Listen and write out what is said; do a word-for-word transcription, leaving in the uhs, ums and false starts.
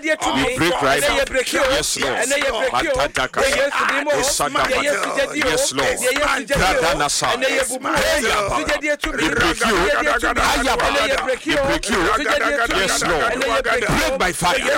We break right now. Yes, Lord. Matadaka. Isadabata. Yes, Lord. Gradanasa. We break you. We break you. Yes, Lord. Break by fire.